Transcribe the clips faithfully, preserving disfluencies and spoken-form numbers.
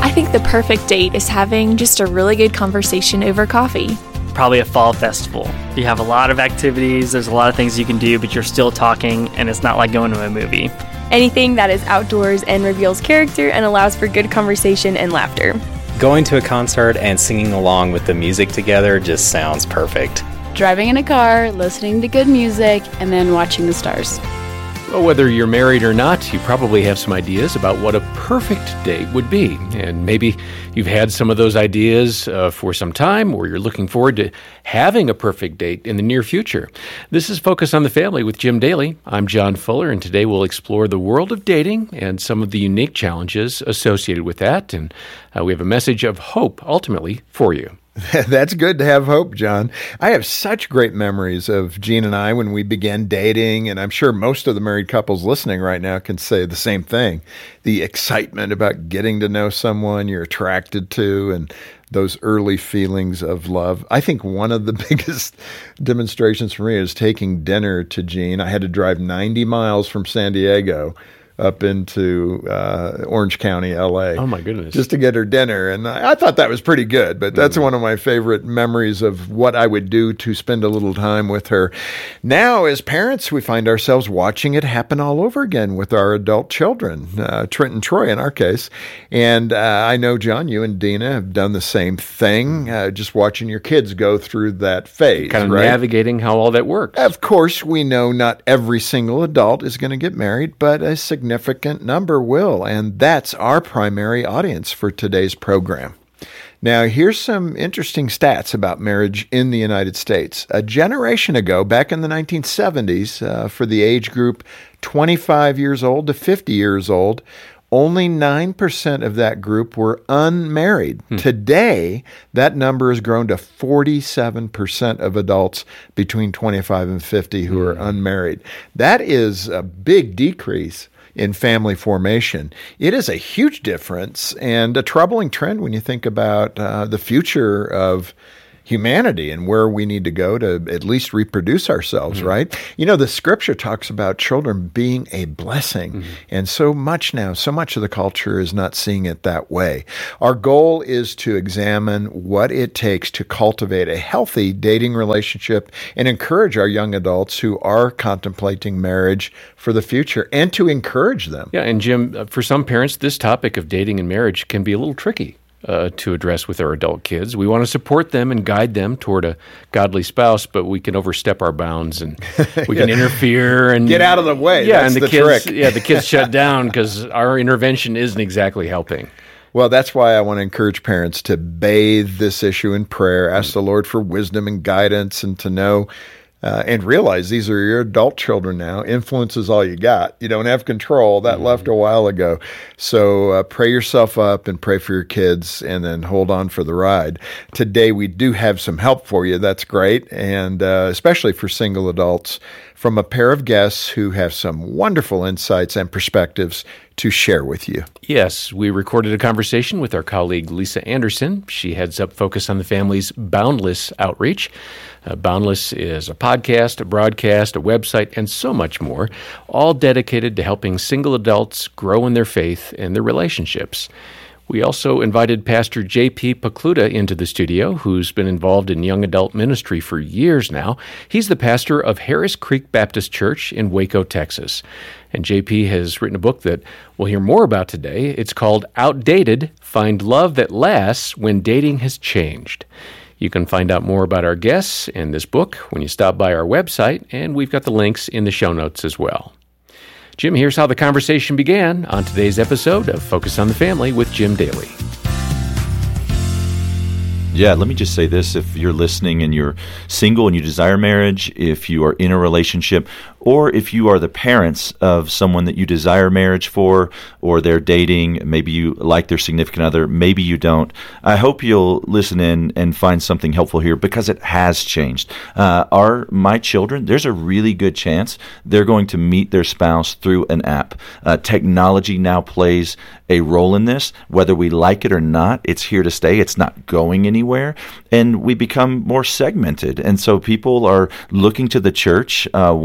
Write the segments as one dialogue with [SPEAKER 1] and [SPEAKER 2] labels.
[SPEAKER 1] I think the perfect date is having just a really good conversation over coffee.
[SPEAKER 2] Probably a fall festival. You have a lot of activities, there's a lot of things you can do, but you're still talking, and it's not like going to a movie.
[SPEAKER 3] Anything that is outdoors and reveals character and allows for good conversation and laughter.
[SPEAKER 4] Going to a concert and singing along with the music together just sounds perfect.
[SPEAKER 5] Driving in a car, listening to good music, and then watching the stars.
[SPEAKER 6] Well, whether you're married or not, you probably have some ideas about what a perfect date would be. And maybe you've had some of those ideas uh, for some time, or you're looking forward to having a perfect date in the near future. This is Focus on the Family with Jim Daly. I'm John Fuller, and today we'll explore the world of dating and some of the unique challenges associated with that. And uh, we have a message of hope, ultimately, for you.
[SPEAKER 7] That's good to have hope, John. I have such great memories of Jean and I when we began dating, and I'm sure most of the married couples listening right now can say the same thing. The excitement about getting to know someone you're attracted to and those early feelings of love. I think one of the biggest demonstrations for me is taking dinner to Jean. I had to drive ninety miles from San Diego up into uh, Orange County, L A.
[SPEAKER 6] Oh, my goodness.
[SPEAKER 7] Just to get her dinner. And I, I thought that was pretty good, but that's mm. one of my favorite memories of what I would do to spend a little time with her. Now, as parents, we find ourselves watching it happen all over again with our adult children, uh, Trent and Troy in our case. And uh, I know, John, you and Dina have done the same thing, uh, just watching your kids go through that phase,
[SPEAKER 6] kind of
[SPEAKER 7] right?
[SPEAKER 6] navigating how all that works.
[SPEAKER 7] Of course, we know not every single adult is going to get married, but a significant significant number will, and that's our primary audience for today's program. Now, here's some interesting stats about marriage in the United States. A generation ago, back in the nineteen seventies, uh, for the age group twenty-five years old to fifty years old, only nine percent of that group were unmarried. Hmm. Today, that number has grown to forty-seven percent of adults between twenty-five and fifty who hmm. are unmarried. That is a big decrease in family formation. It is a huge difference and a troubling trend when you think about uh, the future of humanity and where we need to go to at least reproduce ourselves, mm-hmm. right? You know, the scripture talks about children being a blessing. Mm-hmm. And so much now, so much of the culture is not seeing it that way. Our goal is to examine what it takes to cultivate a healthy dating relationship and encourage our young adults who are contemplating marriage for the future and to encourage them.
[SPEAKER 6] Yeah, and Jim, for some parents, this topic of dating and marriage can be a little tricky. Uh, to address with our adult kids. We want to support them and guide them toward a godly spouse, but we can overstep our bounds and we can yeah. interfere and
[SPEAKER 7] get out of the way.
[SPEAKER 6] Yeah,
[SPEAKER 7] That's
[SPEAKER 6] and the,
[SPEAKER 7] the
[SPEAKER 6] kids,
[SPEAKER 7] trick.
[SPEAKER 6] yeah, the kids shut down because our intervention isn't exactly helping.
[SPEAKER 7] Well, that's why I want to encourage parents to bathe this issue in prayer, ask the Lord for wisdom and guidance, and to know Uh, and realize these are your adult children now. Influence is all you got. You don't have control. That mm-hmm. left a while ago. So uh, pray yourself up and pray for your kids and then hold on for the ride. Today, we do have some help for you. That's great. And uh, especially for single adults, from a pair of guests who have some wonderful insights and perspectives to share with you.
[SPEAKER 6] Yes, we recorded a conversation with our colleague Lisa Anderson. She heads up Focus on the Family's Boundless outreach. Uh, Boundless is a podcast, a broadcast, a website, and so much more, all dedicated to helping single adults grow in their faith and their relationships. We also invited Pastor J P Pokluda into the studio, who's been involved in young adult ministry for years now. He's the pastor of Harris Creek Baptist Church in Waco, Texas. And J P has written a book that we'll hear more about today. It's called Outdated: Find Love That Lasts When Dating Has Changed. You can find out more about our guests and this book when you stop by our website, and we've got the links in the show notes as well. Jim, here's how the conversation began on today's episode of Focus on the Family with Jim Daly.
[SPEAKER 8] Yeah, let me just say this. If you're listening and you're single and you desire marriage, if you are in a relationship, or if you are the parents of someone that you desire marriage for, or they're dating, maybe you like their significant other, maybe you don't, I hope you'll listen in and find something helpful here, because it has changed. Uh, our my children, there's a really good chance they're going to meet their spouse through an app. Uh, technology now plays a role in this. Whether we like it or not, it's here to stay. It's not going anywhere. And we become more segmented. And so people are looking to the church, uh, wanting the church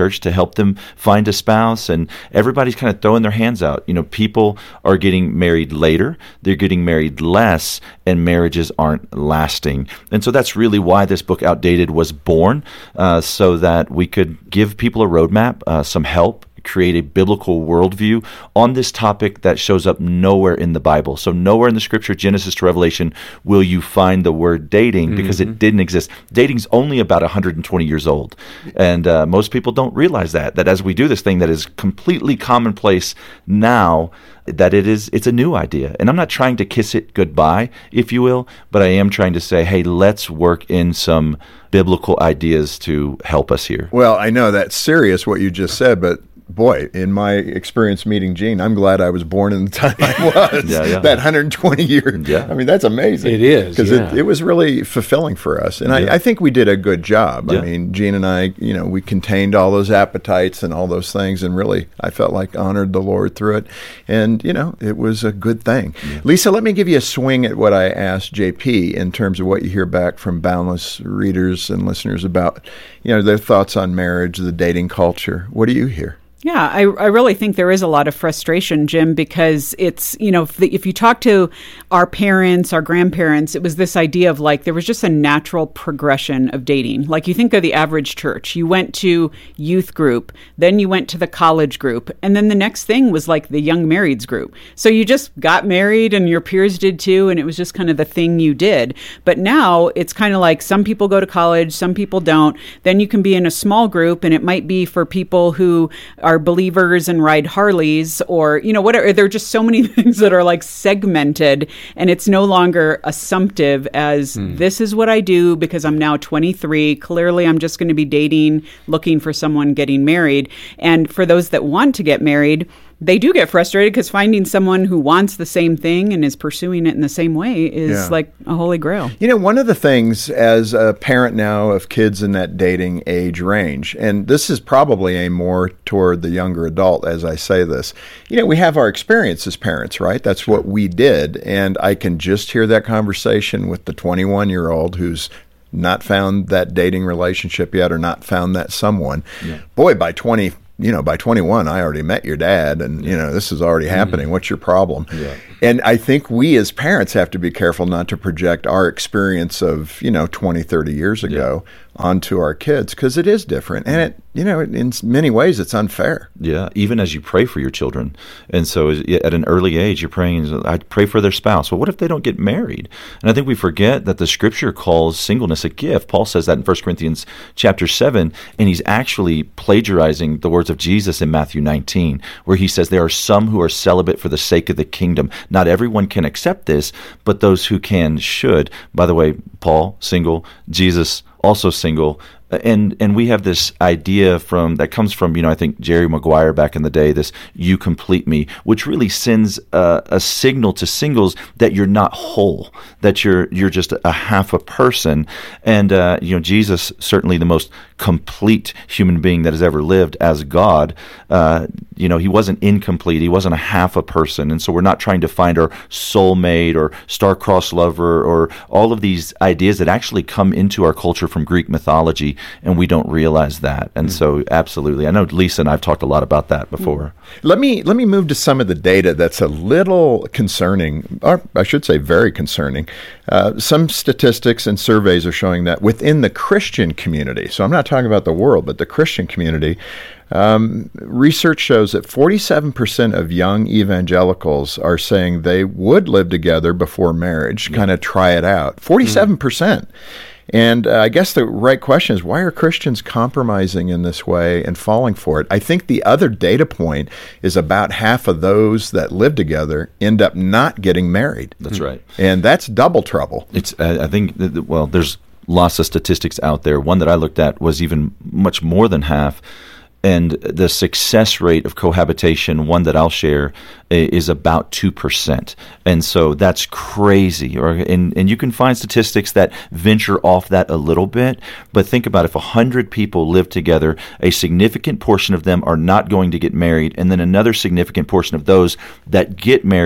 [SPEAKER 8] church to help them find a spouse, and everybody's kind of throwing their hands out. You know, people are getting married later, they're getting married less, and marriages aren't lasting. And so that's really why this book, Outdated, was born, uh, so that we could give people a roadmap, uh, some help, create a biblical worldview on this topic that shows up nowhere in the Bible. So nowhere in the Scripture, Genesis to Revelation, will you find the word dating, mm-hmm. because it didn't exist. Dating's only about one hundred twenty years old. And uh, most people don't realize that, that as we do this thing that is completely commonplace now, that it is, it's a new idea. And I'm not trying to kiss it goodbye, if you will, but I am trying to say, hey, let's work in some biblical ideas to help us here.
[SPEAKER 7] Well, I know that's serious what you just said, but boy, in my experience meeting Gene, I'm glad I was born in the time I was. yeah, yeah. That one hundred twenty years. Yeah. I mean, that's amazing.
[SPEAKER 6] It is.
[SPEAKER 7] Because
[SPEAKER 6] yeah.
[SPEAKER 7] it, it was really fulfilling for us. And yeah. I, I think we did a good job. Yeah. I mean, Gene and I, you know, we contained all those appetites and all those things, and really, I felt like honored the Lord through it. And, you know, it was a good thing. Yeah. Lisa, let me give you a swing at what I asked J P in terms of what you hear back from Boundless readers and listeners about, you know, their thoughts on marriage, the dating culture. What do you hear?
[SPEAKER 9] Yeah, I, I really think there is a lot of frustration, Jim, because it's, you know, if, the, if you talk to our parents, our grandparents, it was this idea of like, there was just a natural progression of dating. Like you think of the average church, you went to youth group, then you went to the college group, and then the next thing was like the young marrieds group. So you just got married and your peers did too, and it was just kind of the thing you did. But now it's kind of like some people go to college, some people don't. Then you can be in a small group, and it might be for people who are believers and ride Harleys, or, you know, whatever. There are just so many things that are like segmented, and it's no longer assumptive as mm. this is what I do because I'm now twenty-three. Clearly, I'm just going to be dating, looking for someone, getting married. And for those that want to get married, they do get frustrated because finding someone who wants the same thing and is pursuing it in the same way is yeah. like a holy grail.
[SPEAKER 7] You know, one of the things as a parent now of kids in that dating age range, and this is probably aimed more toward the younger adult as I say this, you know, we have our experience as parents, right? That's what we did. And I can just hear that conversation with the twenty-one-year-old who's not found that dating relationship yet or not found that someone. Yeah. Boy, by twenty you know, by twenty-one, I already met your dad, and, you know, this is already happening. Mm-hmm. What's your problem? Yeah. And I think we as parents have to be careful not to project our experience of, you know, twenty, thirty years ago yeah. onto our kids, because it is different. And it, you know, in many ways, it's unfair.
[SPEAKER 8] Yeah, even as you pray for your children. And so at an early age, you're praying, I pray for their spouse. Well, what if they don't get married? And I think we forget that the Scripture calls singleness a gift. Paul says that in First Corinthians chapter seven, and he's actually plagiarizing the words of Jesus in Matthew nineteen, where he says there are some who are celibate for the sake of the kingdom. Not everyone can accept this, but those who can should. By the way, Paul, single, Jesus, also single. And and we have this idea from that comes from, you know, I think Jerry Maguire back in the day, this "you complete me," which really sends a, a signal to singles that you're not whole, that you're you're just a half a person. And uh, you know, Jesus, certainly the most complete human being that has ever lived as God. Uh, you know, he wasn't incomplete. He wasn't a half a person. And so we're not trying to find our soulmate or star-crossed lover or all of these ideas that actually come into our culture from Greek mythology, and we don't realize that. And mm-hmm. so absolutely. I know Lisa and I have talked a lot about that before.
[SPEAKER 7] Let me let me move to some of the data that's a little concerning, or I should say very concerning. Uh, some statistics and surveys are showing that within the Christian community, so I'm not talking about the world, but the Christian community, Um, research shows that forty-seven percent of young evangelicals are saying they would live together before marriage, yeah. kind of try it out. forty-seven percent. Mm-hmm. And uh, I guess the right question is, why are Christians compromising in this way and falling for it? I think the other data point is about half of those that live together end up not getting married.
[SPEAKER 8] That's right.
[SPEAKER 7] And that's double trouble.
[SPEAKER 8] It's. I think, well, there's lots of statistics out there. One that I looked at was even much more than half. And the success rate of cohabitation, one that I'll share, is about two percent. And so that's crazy. Or and, and you can find statistics that venture off that a little bit. But think about if one hundred people live together, a significant portion of them are not going to get married. And then another significant portion of those that get married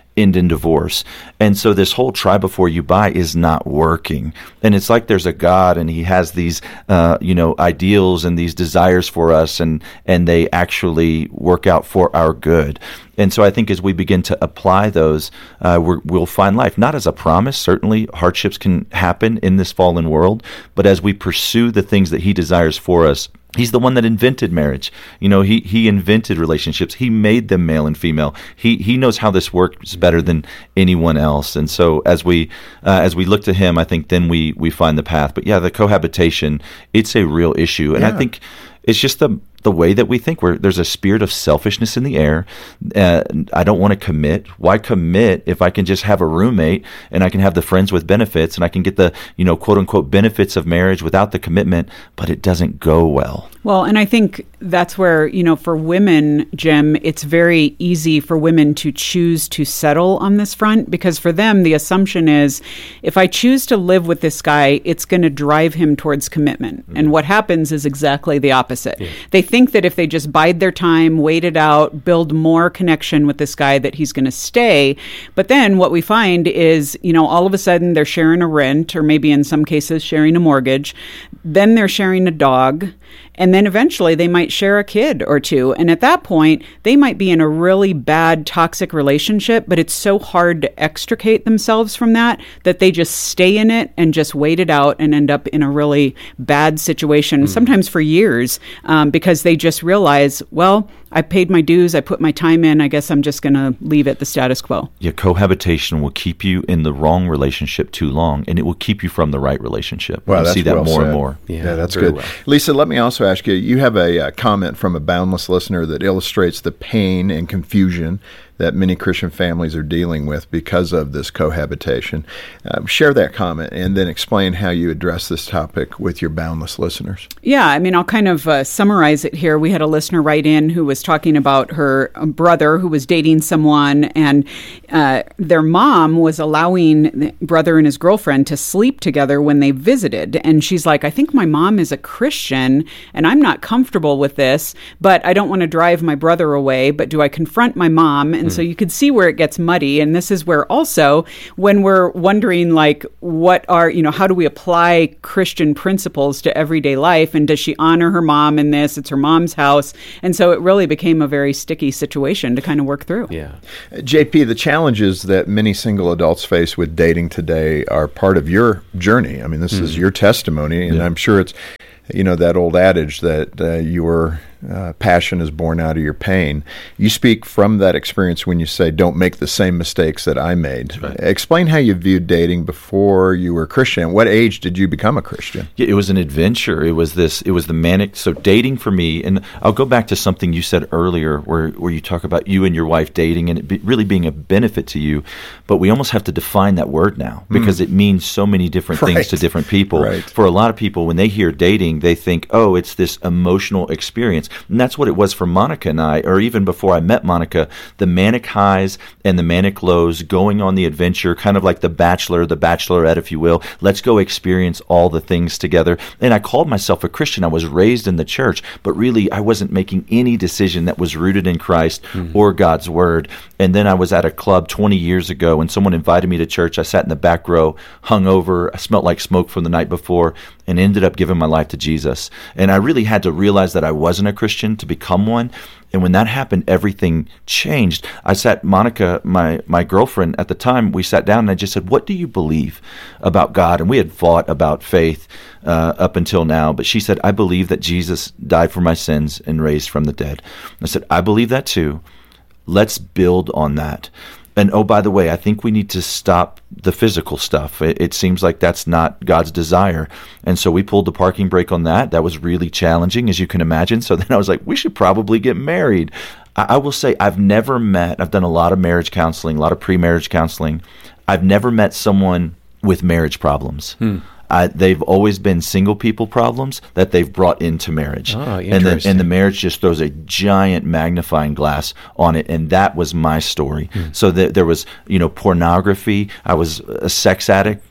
[SPEAKER 8] end in divorce. And so this whole try before you buy is not working. And it's like there's a God and he has these, uh, you know, ideals and these desires for us, and, and they actually work out for our good. And so I think as we begin to apply those, uh, we're, we'll find life, not as a promise. Certainly hardships can happen in this fallen world, but as we pursue the things that he desires for us. He's the one that invented marriage. You know, he, he invented relationships. He made them male and female. He he knows how this works better than anyone else. And so as we uh, as we look to him, I think then we we find the path. But yeah, the cohabitation, it's a real issue. And yeah. I think it's just the the way that we think. Where there's a spirit of selfishness in the air. Uh, I don't want to commit. Why commit if I can just have a roommate and I can have the friends with benefits and I can get the, you know, quote unquote benefits of marriage without the commitment, but it doesn't go well.
[SPEAKER 9] Well, and I think that's where, you know, for women, Jim, it's very easy for women to choose to settle on this front, because for them, the assumption is if I choose to live with this guy, it's going to drive him towards commitment. Mm-hmm. And what happens is exactly the opposite. Yeah. They think that if they just bide their time, wait it out, build more connection with this guy, that he's going to stay. But then what we find is, you know, all of a sudden they're sharing a rent, or maybe in some cases sharing a mortgage. Then they're sharing a dog. And then eventually they might share a kid or two. And at that point, they might be in a really bad, toxic relationship, but it's so hard to extricate themselves from that, that they just stay in it and just wait it out and end up in a really bad situation, mm. sometimes for years, um, because they just realize, well, I paid my dues, I put my time in, I guess I'm just going to leave it the status quo.
[SPEAKER 8] Yeah, cohabitation will keep you in the wrong relationship too long, and it will keep you from the right relationship.
[SPEAKER 7] Wow,
[SPEAKER 8] we'll see that
[SPEAKER 7] well
[SPEAKER 8] more
[SPEAKER 7] said.
[SPEAKER 8] and more.
[SPEAKER 7] Yeah, yeah that's good. Well. Lisa, let me also ask you, you have a uh, comment from a Boundless listener that illustrates the pain and confusion that many Christian families are dealing with because of this cohabitation. Uh, share that comment and then explain how you address this topic with your Boundless listeners.
[SPEAKER 9] Yeah, I mean, I'll kind of uh, summarize it here. We had a listener write in who was talking about her brother who was dating someone, and uh, their mom was allowing the brother and his girlfriend to sleep together when they visited. And she's like, I think my mom is a Christian, and I'm not comfortable with this, but I don't want to drive my brother away, but do I confront my mom? And so you could see where it gets muddy. And this is where also when we're wondering, like, what are, you know, how do we apply Christian principles to everyday life? And does she honor her mom in this? It's her mom's house. And so it really became a very sticky situation to kind of work through.
[SPEAKER 6] Yeah.
[SPEAKER 7] J P, the challenges that many single adults face with dating today are part of your journey. I mean, this mm. is your testimony, and yeah. I'm sure it's, you know, that old adage that uh, your uh, passion is born out of your pain. You speak from that experience when you say, don't make the same mistakes that I made. Right. Explain how you viewed dating before you were a Christian. What age did you become a Christian?
[SPEAKER 8] Yeah, it was an adventure. It was this, it was the manic. So dating for me, and I'll go back to something you said earlier where, where you talk about you and your wife dating and it be, really being a benefit to you. But we almost have to define that word now because mm. it means so many different right. things to different people.
[SPEAKER 7] Right.
[SPEAKER 8] For a lot of people, when they hear dating, they think, oh, it's this emotional experience. And that's what it was for Monica and I, or even before I met Monica, the manic highs and the manic lows, going on the adventure, kind of like the bachelor, the bachelorette, if you will. Let's go experience all the things together. And I called myself a Christian. I was raised in the church, but really I wasn't making any decision that was rooted in Christ mm-hmm. or God's word. And then I was at a club twenty years ago and someone invited me to church. I sat in the back row, hungover, I smelled like smoke from the night before, and ended up giving my life to Jesus. And I really had to realize that I wasn't a Christian to become one. And when that happened, everything changed. I sat, Monica, my, my girlfriend at the time, we sat down and I just said, what do you believe about God? And we had fought about faith uh, up until now. But she said, I believe that Jesus died for my sins and raised from the dead. I said, I believe that too. Let's build on that. And oh, by the way, I think we need to stop the physical stuff. It, it seems like that's not God's desire. And so we pulled the parking brake on that. That was really challenging, as you can imagine. So then I was like, we should probably get married. I, I will say I've never met, I've done a lot of marriage counseling, a lot of pre-marriage counseling. I've never met someone with marriage problems. Hmm. Uh, they've always been single people problems that they've brought into marriage.
[SPEAKER 6] Oh,
[SPEAKER 8] and, the, and the marriage just throws a giant magnifying glass on it. And that was my story. Mm. So that there was, you know, pornography. I was a sex addict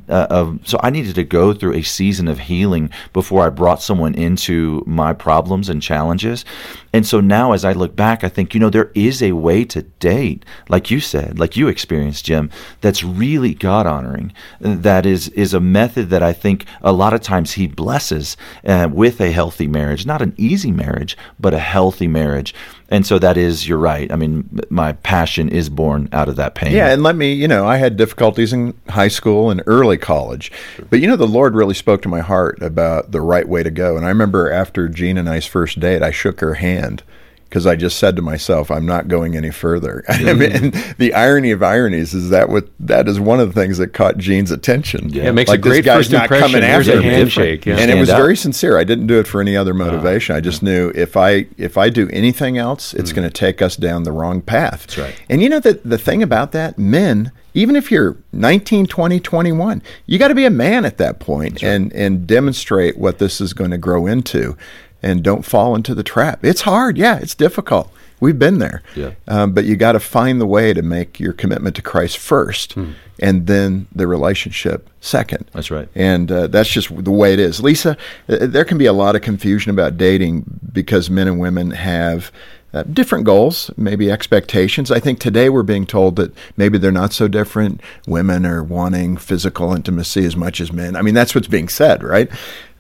[SPEAKER 8] uh, of, so I needed to go through a season of healing before I brought someone into my problems and challenges. And so now as I look back, I think, you know, there is a way to date, like you said, like you experienced, Jim, that's really God-honoring. That is, is a method that I think a lot of times he blesses uh, with a healthy marriage. Not an easy marriage, but a healthy marriage. And so that is, you're right. I mean, my passion is born out of that pain.
[SPEAKER 7] Yeah, and let me, you know, I had difficulties in high school and early college. But, you know, the Lord really spoke to my heart about the right way to go. And I remember after Jean and I's first date, I shook her hand because I just said to myself, I'm not going any further. Mm-hmm. I mean, the irony of ironies is that what that is one of the things that caught Jean's attention.
[SPEAKER 6] Yeah, it makes
[SPEAKER 7] like
[SPEAKER 6] a great first impression. There's a handshake. Yeah.
[SPEAKER 7] And it was
[SPEAKER 8] out.
[SPEAKER 7] very sincere. I didn't do it for any other motivation. Oh, I just yeah. knew if I if I do anything else, it's mm. going to take us down the wrong path.
[SPEAKER 8] That's right.
[SPEAKER 7] And you know, the, the thing about that, men, even if you're nineteen, twenty, twenty-one, you got to be a man at that point right. and, and demonstrate what this is going to grow into. And don't fall into the trap. It's hard. Yeah, it's difficult. We've been there.
[SPEAKER 8] Yeah.
[SPEAKER 7] Um, but you got to find the way to make your commitment to Christ first, hmm. and then the relationship second.
[SPEAKER 8] That's right.
[SPEAKER 7] And uh, that's just the way it is. Lisa, uh, there can be a lot of confusion about dating because men and women have Uh, different goals, maybe expectations. I think today we're being told that maybe they're not so different. Women are wanting physical intimacy as much as men. I mean, that's what's being said, right?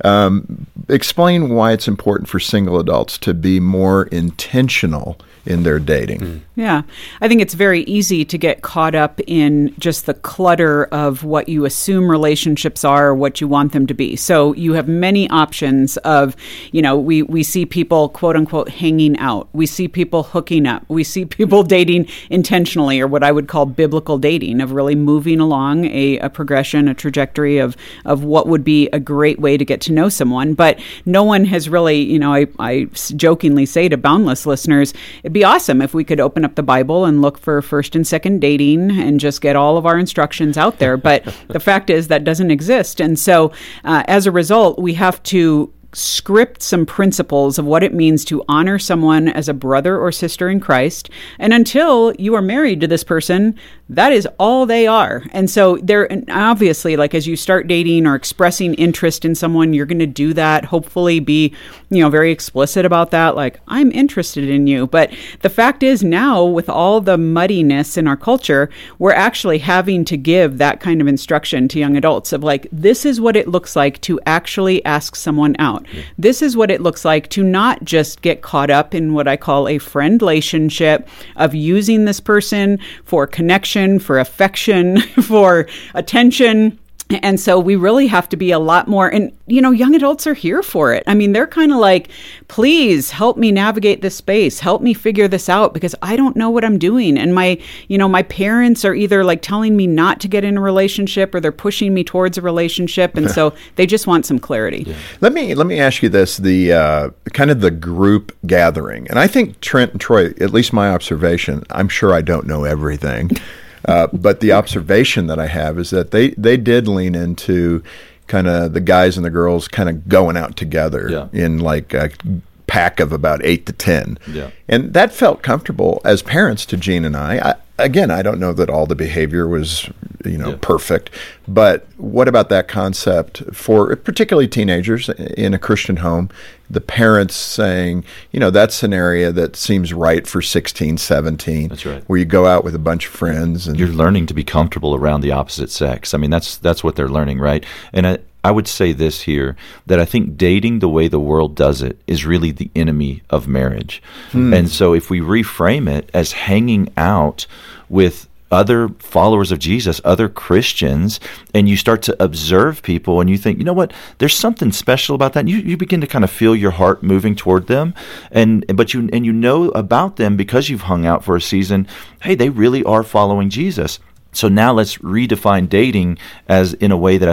[SPEAKER 7] Um, explain why it's important for single adults to be more intentional in their dating. Mm.
[SPEAKER 9] Yeah. I think it's very easy to get caught up in just the clutter of what you assume relationships are or what you want them to be. So you have many options of, you know, we, we see people, quote unquote, hanging out. We see people hooking up. We see people dating intentionally, or what I would call biblical dating, of really moving along a, a progression, a trajectory of, of what would be a great way to get to know someone. But no one has really, you know, I, I jokingly say to Boundless listeners, it'd be awesome if we could open up the Bible and look for first and second dating and just get all of our instructions out there. But the fact is that doesn't exist. And so uh, as a result, we have to script some principles of what it means to honor someone as a brother or sister in Christ. And until you are married to this person, that is all they are. And so they're obviously, like, as you start dating or expressing interest in someone, you're going to do that. Hopefully be, you know, very explicit about that. Like, I'm interested in you. But the fact is now, with all the muddiness in our culture, we're actually having to give that kind of instruction to young adults of like, this is what it looks like to actually ask someone out. Yeah. This is what it looks like to not just get caught up in what I call a friend relationship of using this person for connection, for affection, for attention. And so we really have to be a lot more, and, you know, young adults are here for it. I mean, they're kind of like, please help me navigate this space. Help me figure this out because I don't know what I'm doing. And my, you know, my parents are either like telling me not to get in a relationship or they're pushing me towards a relationship. And so they just want some clarity.
[SPEAKER 7] Yeah. Let me, let me ask you this, the uh, kind of the group gathering. And I think Trent and Troy, at least my observation, I'm sure I don't know everything. Uh, but the observation that I have is that they, they did lean into kind of the guys and the girls kind of going out together
[SPEAKER 8] yeah.
[SPEAKER 7] in like a pack of about eight to ten.
[SPEAKER 8] Yeah.
[SPEAKER 7] And that felt comfortable as parents to Jean and I. I again, I don't know that all the behavior was, you know,
[SPEAKER 8] yeah.
[SPEAKER 7] perfect, but what about that concept for particularly teenagers in a Christian home, the parents saying, you know, that's an area that seems right for sixteen, seventeen.
[SPEAKER 8] That's right.
[SPEAKER 7] Where you go out with a bunch of friends. And
[SPEAKER 8] you're learning to be comfortable around the opposite sex. I mean, that's that's what they're learning, right? And I, I would say this here, that I think dating the way the world does it is really the enemy of marriage. Hmm. And so if we reframe it as hanging out with other followers of Jesus, other Christians, and you start to observe people and you think, you know what, there's something special about that. And you, you begin to kind of feel your heart moving toward them. And but you and you know about them because you've hung out for a season, hey, they really are following Jesus. So now let's redefine dating as in a way that I think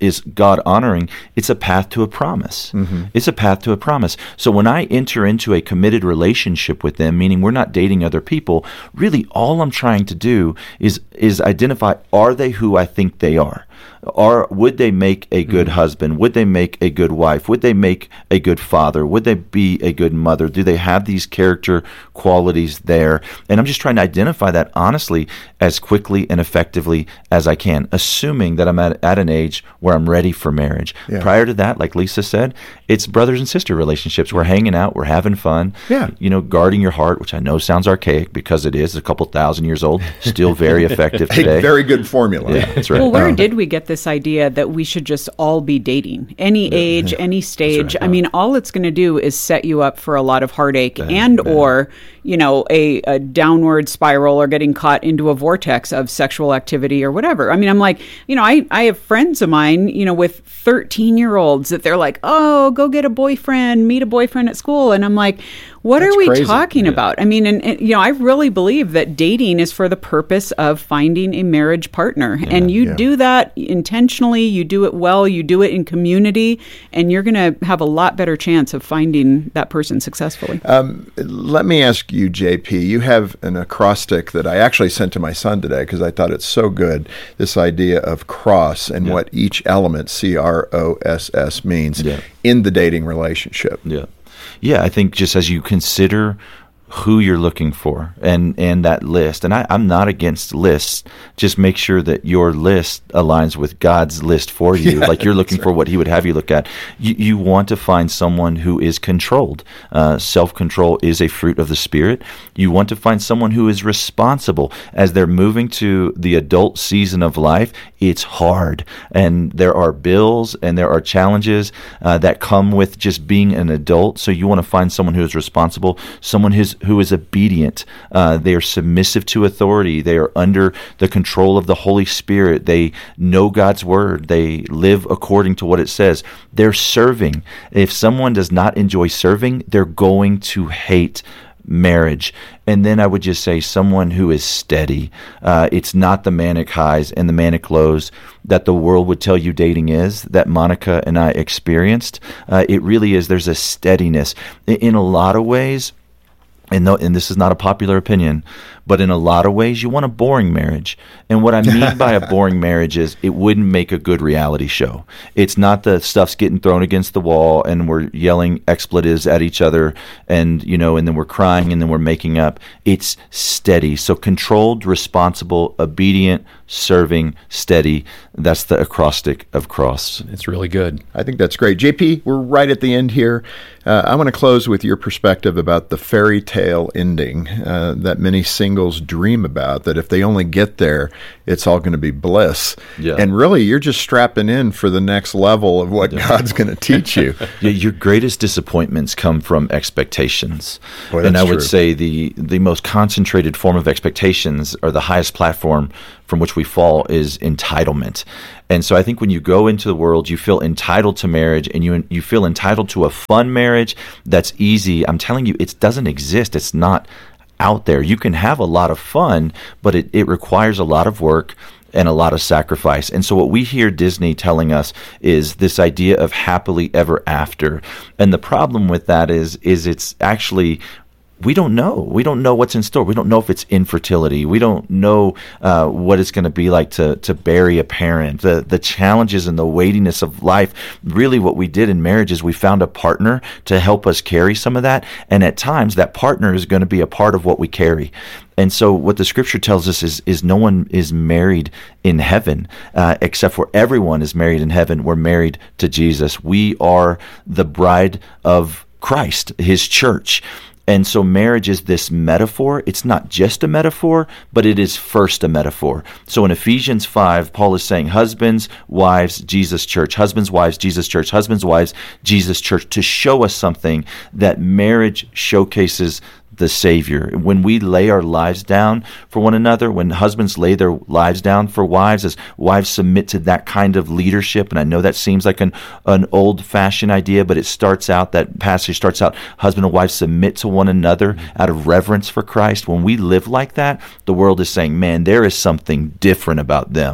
[SPEAKER 8] is God honoring, it's a path to a promise.
[SPEAKER 7] Mm-hmm.
[SPEAKER 8] It's a path to a promise. So when I enter into a committed relationship with them, meaning we're not dating other people, really all I'm trying to do is is identify, are they who I think they are? Or would they make a good mm-hmm. husband? Would they make a good wife? Would they make a good father? Would they be a good mother? Do they have these character qualities there? And I'm just trying to identify that honestly as quickly and effectively as I can, assuming that I'm at, at an age where I'm ready for marriage.
[SPEAKER 7] Yeah.
[SPEAKER 8] Prior to that, like Lisa said, it's brothers and sister relationships. We're hanging out. We're having fun.
[SPEAKER 7] Yeah.
[SPEAKER 8] You know, guarding your heart, which I know sounds archaic because it is a couple thousand years old, still very effective today.
[SPEAKER 7] A very good formula.
[SPEAKER 8] Yeah, that's right.
[SPEAKER 9] Well, where did we get this idea that we should just all be dating? Any age, any stage.
[SPEAKER 8] right.
[SPEAKER 9] I mean, all it's going to do is set you up for a lot of heartache and or, you know, a, a downward spiral or getting caught into a vortex of sexual activity or whatever. I mean, I'm like, you know, I, I have friends of mine, you know, with thirteen-year-olds that they're like, oh, go get a boyfriend, meet a boyfriend at school. And I'm like, what
[SPEAKER 7] That's
[SPEAKER 9] are we
[SPEAKER 7] crazy.
[SPEAKER 9] talking
[SPEAKER 8] Yeah.
[SPEAKER 9] about? I mean, and, and, you know, I really believe that dating is for the purpose of finding a marriage partner. And you
[SPEAKER 7] Yeah.
[SPEAKER 9] do that intentionally, you do it well, you do it in community, and you're going to have a lot better chance of finding that person successfully.
[SPEAKER 7] Um, let me ask you, J P, you have an acrostic that I actually sent to my son today because I thought it's so good, this idea of cross and
[SPEAKER 8] Yeah.
[SPEAKER 7] what each element, C R O S S, means
[SPEAKER 8] Yeah.
[SPEAKER 7] in the dating relationship.
[SPEAKER 8] Yeah. Yeah, I think just as you consider who you're looking for and, and that list, and I, I'm not against lists, just make sure that your list aligns with God's list for you.
[SPEAKER 7] Yeah,
[SPEAKER 8] like you're looking
[SPEAKER 7] that's
[SPEAKER 8] for
[SPEAKER 7] right.
[SPEAKER 8] what he would have you look at. You, you want to find someone who is controlled. Uh, self-control is a fruit of the Spirit. You want to find someone who is responsible. As they're moving to the adult season of life, it's hard. And there are bills and there are challenges uh, that come with just being an adult. So you want to find someone who is responsible, someone who's who is obedient. Uh, they are submissive to authority. They are under the control of the Holy Spirit. They know God's word. They live according to what it says. They're serving. If someone does not enjoy serving, they're going to hate marriage. And then I would just say someone who is steady. Uh, it's not the manic highs and the manic lows that the world would tell you dating is, that Monica and I experienced. Uh, it really is. There's a steadiness. In, in a lot of ways, and, no, and this is not a popular opinion, but in a lot of ways, you want a boring marriage. And what I mean by a boring marriage is it wouldn't make a good reality show. It's not the stuff's getting thrown against the wall and we're yelling expletives at each other and, you know, and then we're crying and then we're making up. It's steady. So controlled, responsible, obedient, serving, steady. That's the acrostic of cross.
[SPEAKER 6] It's really good.
[SPEAKER 7] I think that's great. J P, we're right at the end here. Uh, I want to close with your perspective about the fairy tale ending uh, that many singles dream about, that if they only get there, it's all going to be bliss.
[SPEAKER 8] Yeah.
[SPEAKER 7] And really, you're just strapping in for the next level of what
[SPEAKER 8] Yeah.
[SPEAKER 7] God's going to teach you.
[SPEAKER 8] Yeah, your greatest disappointments come from expectations.
[SPEAKER 7] Boy,
[SPEAKER 8] and I
[SPEAKER 7] that's
[SPEAKER 8] would
[SPEAKER 7] true.
[SPEAKER 8] say the, the most concentrated form of expectations, or the highest platform from which we fall, is entitlement. And so I think when you go into the world, you feel entitled to marriage, and you you feel entitled to a fun marriage that's easy. I'm telling you, it doesn't exist. It's not out there. You can have a lot of fun, but it, it requires a lot of work and a lot of sacrifice. And so what we hear Disney telling us is this idea of happily ever after. And the problem with that is is it's actually, we don't know. We don't know what's in store. We don't know if it's infertility. We don't know uh, what it's going to be like to to bury a parent. The the challenges and the weightiness of life. Really, what we did in marriage is we found a partner to help us carry some of that. And at times, that partner is going to be a part of what we carry. And so what the scripture tells us is, is no one is married in heaven, uh, except for everyone is married in heaven. We're married to Jesus. We are the bride of Christ, his church. And so marriage is this metaphor. It's not just a metaphor, but it is first a metaphor. So in Ephesians five, Paul is saying, husbands, wives, Jesus church, husbands, wives, Jesus church, husbands, wives, Jesus church, to show us something that marriage showcases the Savior. When we lay our lives down for one another, when husbands lay their lives down for wives, as wives submit to that kind of leadership, and I know that seems like an, an old-fashioned idea, but it starts out, that passage starts out, husband and wife submit to one another out of reverence for Christ. When we live like that, the world is saying, man, there is something different about them.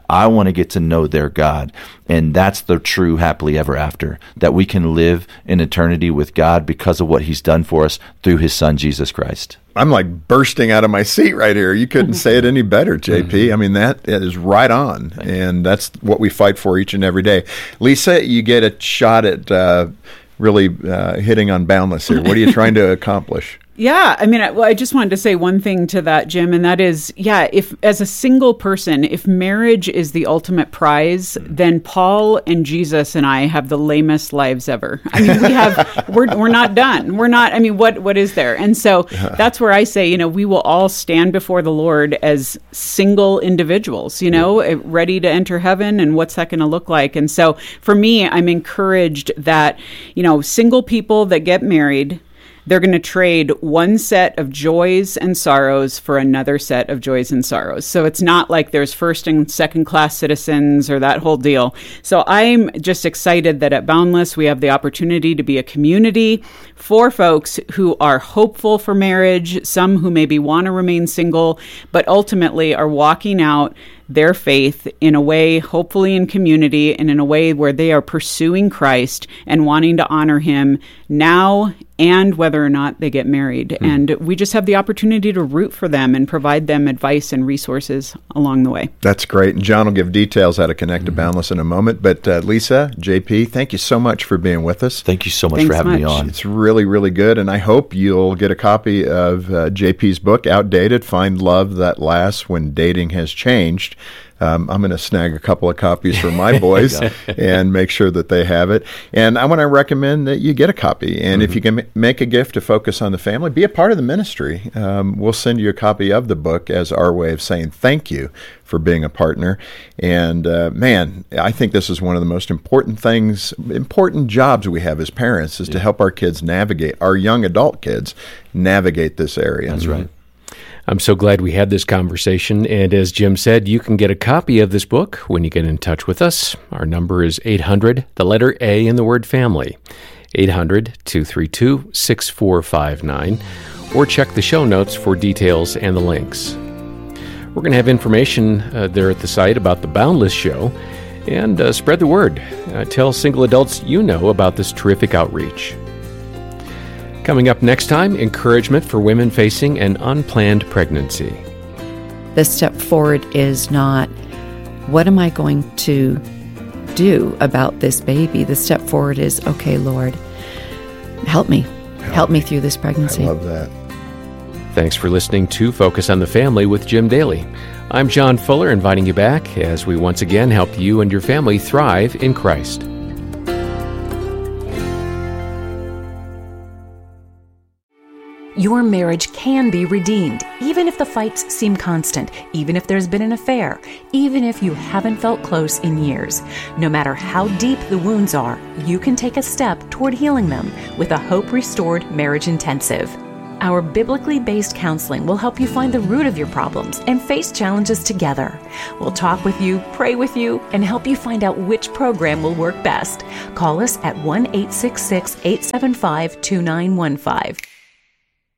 [SPEAKER 8] I want to get to know their God. And that's the true happily ever after, that we can live in eternity with God because of what he's done for us through his son, Jesus Christ.
[SPEAKER 7] I'm like bursting out of my seat right here. You couldn't say it any better, J P. Mm-hmm. I mean, that is right on. Thank and you. That's what we fight for each and every day. Lisa, you get a shot at uh, really uh, hitting on Boundless here. What are you trying to accomplish?
[SPEAKER 9] Yeah, I mean, I, well, I just wanted to say one thing to that, Jim, and that is, yeah, if as a single person, if marriage is the ultimate prize, then Paul and Jesus and I have the lamest lives ever. I mean, we have, we're we're not done. We're not, I mean, what what is there? And so that's where I say, you know, we will all stand before the Lord as single individuals, you know, yeah. ready to enter heaven, and what's that going to look like? And so for me, I'm encouraged that, you know, single people that get married, they're going to trade one set of joys and sorrows for another set of joys and sorrows. So it's not like there's first and second class citizens or that whole deal. So I'm just excited that at Boundless, we have the opportunity to be a community for folks who are hopeful for marriage, some who maybe want to remain single, but ultimately are walking out their faith in a way, hopefully in community, and in a way where they are pursuing Christ and wanting to honor him now and whether or not they get married. Mm. And we just have the opportunity to root for them and provide them advice and resources along the way.
[SPEAKER 7] That's great. And John will give details how to connect to Boundless in a moment. But uh, Lisa, J P, thank you so much for being with us.
[SPEAKER 8] Thank you so much
[SPEAKER 9] Thanks
[SPEAKER 8] for having
[SPEAKER 9] much.
[SPEAKER 8] me on.
[SPEAKER 7] It's really, really good. And I hope you'll get a copy of uh, J P's book, Outdated, Find Love That Lasts When Dating Has Changed. Um, I'm going to snag a couple of copies for my boys and make sure that they have it. And I want to recommend that you get a copy. And mm-hmm. if you can m- make a gift to Focus on the Family, be a part of the ministry. Um, we'll send you a copy of the book as our way of saying thank you for being a partner. And uh, man, I think this is one of the most important things, important jobs we have as parents, is yeah. to help our kids navigate, our young adult kids navigate this area.
[SPEAKER 8] That's right.
[SPEAKER 6] I'm so glad we had this conversation, and as Jim said, you can get a copy of this book when you get in touch with us. Our number is eight hundred, the letter A in the word family, eight hundred, two three two, six four five nine, or check the show notes for details and the links. We're going to have information uh, there at the site about the Boundless show, and uh, spread the word. Uh, tell single adults you know about this terrific outreach. Coming up next time, encouragement for women facing an unplanned pregnancy.
[SPEAKER 10] The step forward is not, what am I going to do about this baby? The step forward is, okay, Lord, help me. Help, help me. me through this pregnancy.
[SPEAKER 7] I love that.
[SPEAKER 6] Thanks for listening to Focus on the Family with Jim Daly. I'm John Fuller, inviting you back as we once again help you and your family thrive in Christ.
[SPEAKER 11] Your marriage can be redeemed, even if the fights seem constant, even if there's been an affair, even if you haven't felt close in years. No matter how deep the wounds are, you can take a step toward healing them with a Hope Restored Marriage Intensive. Our biblically based counseling will help you find the root of your problems and face challenges together. We'll talk with you, pray with you, and help you find out which program will work best. Call us at one eight six six, eight seven five, two nine one five.